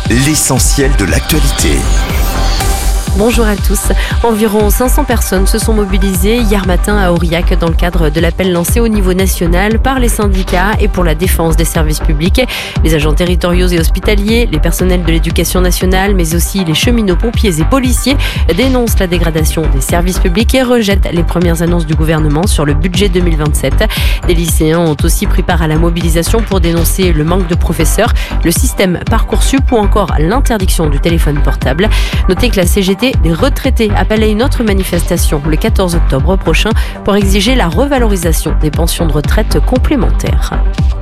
l'essentiel de l'actualité. Bonjour à tous. Environ 500 personnes se sont mobilisées hier matin à Aurillac dans le cadre de l'appel lancé au niveau national par les syndicats et pour la défense des services publics. Les agents territoriaux et hospitaliers, les personnels de l'éducation nationale, mais aussi les cheminots, pompiers et policiers dénoncent la dégradation des services publics et rejettent les premières annonces du gouvernement sur le budget 2027. Les lycéens ont aussi pris part à la mobilisation pour dénoncer le manque de professeurs, le système Parcoursup ou encore l'interdiction du téléphone portable. Notez que la CGT des retraités appelle à une autre manifestation le 14 octobre prochain pour exiger la revalorisation des pensions de retraite complémentaires.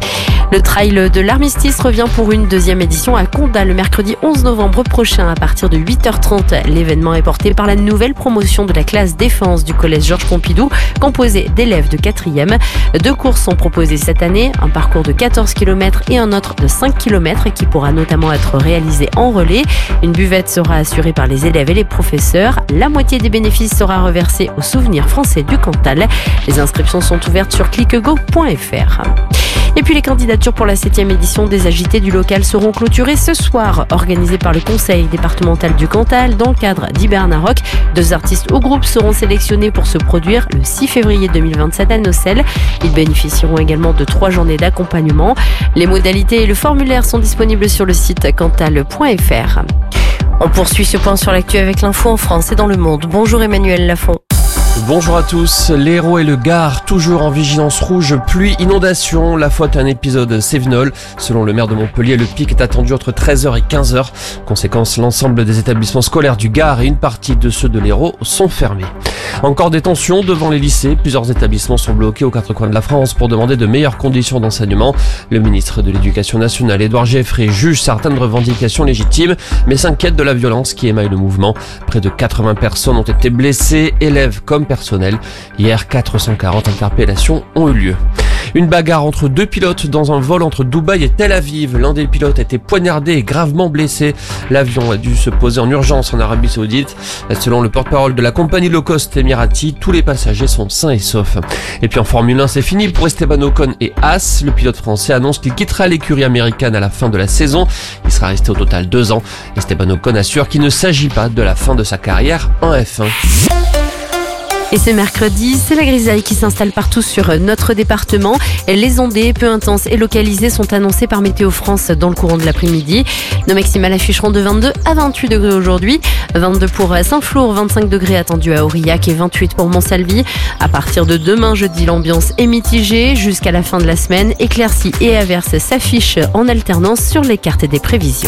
Le trail de l'Armistice revient pour une deuxième édition à Condat le mercredi 11 novembre prochain à partir de 8h30. L'événement est porté par la nouvelle promotion de la classe défense du collège Georges Pompidou, composée d'élèves de 4e. 2 courses sont proposées cette année, un parcours de 14 km et un autre de 5 km qui pourra notamment être réalisé en relais. Une buvette sera assurée par les élèves et les professeurs. La moitié des bénéfices sera reversée au Souvenir français du Cantal. Les inscriptions sont ouvertes sur cliquego.fr. Et puis les candidatures pour la 7e édition des Agités du local seront clôturées ce soir, organisées par le Conseil départemental du Cantal dans le cadre d'Hibernarock. 2 artistes ou groupes seront sélectionnés pour se produire le 6 février 2027 à Nocelles. Ils bénéficieront également de 3 journées d'accompagnement. Les modalités et le formulaire sont disponibles sur le site cantal.fr. On poursuit ce point sur l'actu avec l'info en France et dans le monde. Bonjour Emmanuel Lafont. Bonjour à tous. L'Hérault et le Gard, toujours en vigilance rouge, pluie, inondation. La faute à un épisode Cévenol. Selon le maire de Montpellier, le pic est attendu entre 13h et 15h. Conséquence, l'ensemble des établissements scolaires du Gard et une partie de ceux de l'Hérault sont fermés. Encore des tensions devant les lycées. Plusieurs établissements sont bloqués aux 4 coins de la France pour demander de meilleures conditions d'enseignement. Le ministre de l'Éducation nationale, Édouard Geoffrey, juge certaines revendications légitimes, mais s'inquiète de la violence qui émaille le mouvement. Près de 80 personnes ont été blessées, élèves comme personnel. Hier, 440 interpellations ont eu lieu. Une bagarre entre 2 pilotes dans un vol entre Dubaï et Tel Aviv. L'un des pilotes a été poignardé et gravement blessé. L'avion a dû se poser en urgence en Arabie Saoudite. Selon le porte-parole de la compagnie low cost Emirati, tous les passagers sont sains et saufs. Et puis en Formule 1, c'est fini pour Esteban Ocon et Haas. Le pilote français annonce qu'il quittera l'écurie américaine à la fin de la saison. Il sera resté au total 2 ans. Esteban Ocon assure qu'il ne s'agit pas de la fin de sa carrière en F1. Et ce mercredi, c'est la grisaille qui s'installe partout sur notre département. Les ondées peu intenses et localisées sont annoncées par Météo France dans le courant de l'après-midi. Nos maximales afficheront de 22 à 28 degrés aujourd'hui. 22 pour Saint-Flour, 25 degrés attendus à Aurillac et 28 pour Montsalvi. À partir de demain jeudi, l'ambiance est mitigée. Jusqu'à la fin de la semaine, éclaircies et averses s'affichent en alternance sur les cartes des prévisions.